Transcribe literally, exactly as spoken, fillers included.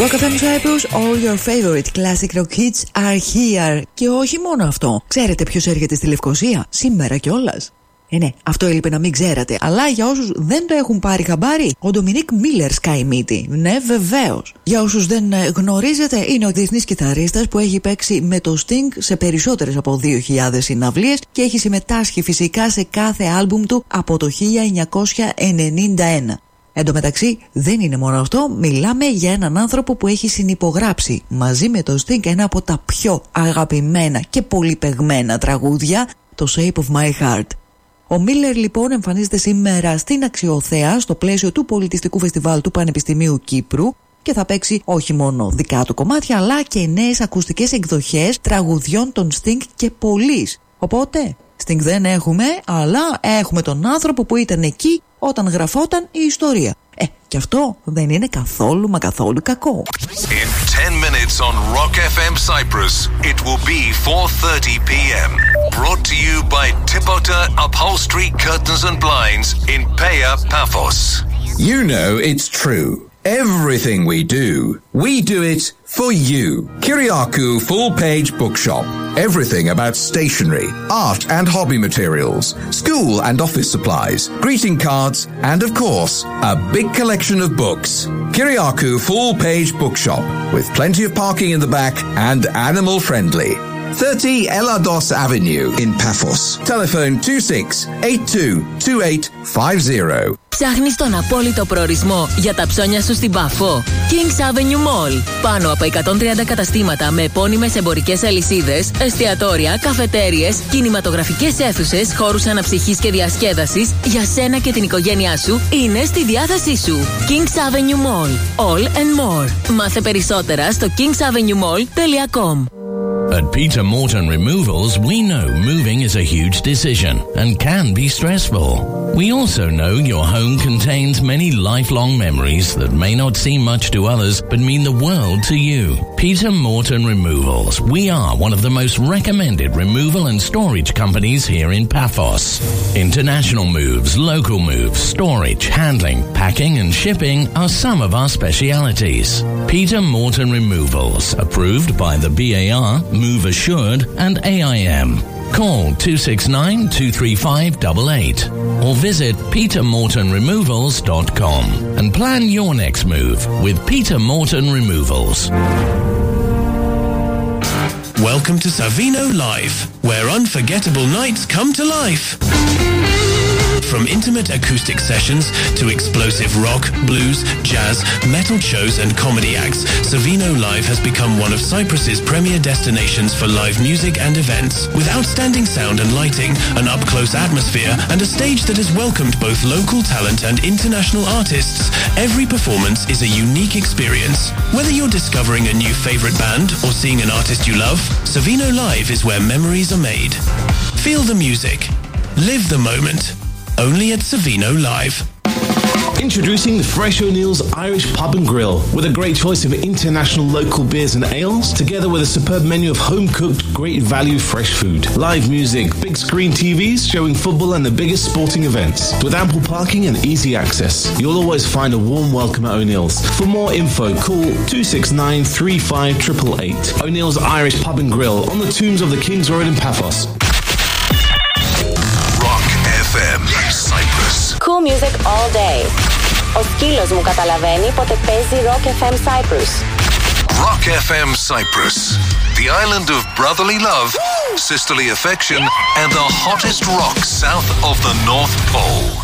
Rock εφ εμ Cyprus, all your favorite classic rock hits are here. Και όχι μόνο αυτό. Ξέρετε ποιος έρχεται στη Λευκοσία σήμερα κιόλας? Ε, ναι, αυτό έλειπε να μην ξέρατε. Αλλά για όσους δεν το έχουν πάρει χαμπάρι, ο Ντομινίκ Μίλλερ σκάει μύτη. Ναι, βεβαίως. Για όσους δεν γνωρίζετε, είναι ο διεθνής κιθαρίστας που έχει παίξει με το Sting σε περισσότερες από δύο χιλιάδες συναυλίες και έχει συμμετάσχει φυσικά σε κάθε άλμπουμ του από το χίλια εννιακόσια ενενήντα ένα. Εν τω μεταξύ, δεν είναι μόνο αυτό, μιλάμε για έναν άνθρωπο που έχει συνυπογράψει μαζί με το Sting ένα από τα πιο αγαπημένα και πολυπαιγμένα τραγούδια, το Shape of My Heart. Ο Μίλλερ λοιπόν εμφανίζεται σήμερα στην Αξιοθέα στο πλαίσιο του πολιτιστικού φεστιβάλ του Πανεπιστημίου Κύπρου και θα παίξει όχι μόνο δικά του κομμάτια αλλά και νέες ακουστικές εκδοχές τραγουδιών των Sting και Police. Οπότε, Sting δεν έχουμε, αλλά έχουμε τον άνθρωπο που ήταν εκεί όταν γραφόταν η ιστορία. Ε, και αυτό δεν είναι καθόλου μα καθόλου κακό. In ten minutes on Rock εφ εμ Cyprus, it will be four thirty p.m. Brought to you by Tipota Upholstery Curtains and Blinds in Pea Paphos. You know it's true. Everything we do, we do it for you. Kyriakou Full Page Bookshop. Everything about stationery, art and hobby materials, school and office supplies, greeting cards, and of course, a big collection of books. Kyriakou Full Page Bookshop, with plenty of parking in the back and animal friendly. thirty Elados Avenue in Paphos. Telephone two six eight two two eight five zero. Ψάχνεις τον απόλυτο προορισμό για τα ψώνια σου στην Πάφο? Kings Avenue Mall. Πάνω από εκατόν τριάντα καταστήματα με επώνυμες εμπορικές αλυσίδες, εστιατόρια, καφετέριες, κινηματογραφικές αίθουσες, χώρους αναψυχής και διασκέδασης για σένα και την οικογένειά σου είναι στη διάθεσή σου. Kings Avenue Mall. All and more. Μάθε περισσότερα στο kings avenue mall dot com. At Peter Morton Removals, we know moving is a huge decision and can be stressful. We also know your home contains many lifelong memories that may not seem much to others but mean the world to you. Peter Morton Removals. We are one of the most recommended removal and storage companies here in Paphos. International moves, local moves, storage, handling, packing and shipping are some of our specialities. Peter Morton Removals, approved by the B A R, Move Assured and A I M. Call two six nine two three five eight eight or visit peter morton removals dot com and plan your next move with Peter Morton Removals. Welcome to Savino Live, where unforgettable nights come to life. From intimate acoustic sessions to explosive rock, blues, jazz, metal shows and comedy acts, Savino Live has become one of Cyprus's premier destinations for live music and events. With outstanding sound and lighting, an up-close atmosphere and a stage that has welcomed both local talent and international artists, every performance is a unique experience. Whether you're discovering a new favorite band or seeing an artist you love, Savino Live is where memories are made. Feel the music. Live the moment. Only at Savino Live. Introducing the Fresh O'Neill's Irish Pub and Grill, with a great choice of international local beers and ales, together with a superb menu of home-cooked, great value fresh food. Live music, big screen T Vs showing football and the biggest sporting events. With ample parking and easy access, you'll always find a warm welcome at O'Neill's. For more info, call two six nine three five eight eight eight. O'Neill's Irish Pub and Grill on the Tombs of the King's Road in Paphos. Rock εφ εμ Cyprus. Cool music all day. Ο σκύλος μου καταλαβαίνει πότε παίζει Rock εφ εμ Cyprus. Rock εφ εμ Cyprus. The island of brotherly love, sisterly affection, and the hottest rock south of the North Pole.